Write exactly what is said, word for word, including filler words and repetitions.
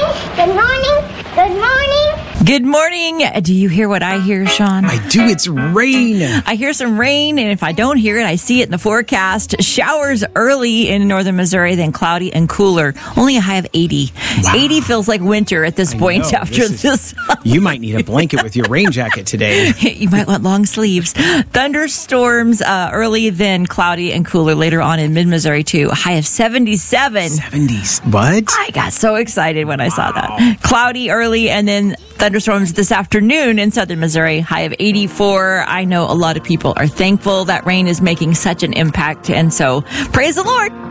morning. Good morning. Good morning. Good morning. Do you hear what I hear, Sean? I do. It's rain. I hear some rain, and if I don't hear it, I see it in the forecast. Showers early in northern Missouri, then cloudy and cooler. Only a high of eighty. Wow. eighty feels like winter at this I point know. after this. this. Is, you might need a blanket with your rain jacket today. You might want long sleeves. Thunderstorms uh, early, then cloudy and cooler later on in mid-Missouri, too. A high of seventy-seven. seventies. What? I got so excited when I saw that. Cloudy early, and then thunderstorms this afternoon in southern Missouri, high of eighty-four. I know a lot of people are thankful that rain is making such an impact, and so praise the Lord.